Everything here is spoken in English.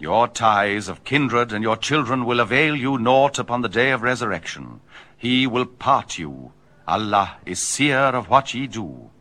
Your ties of kindred and your children will avail you naught upon the day of resurrection. He will part you. Allah is seer of what ye do.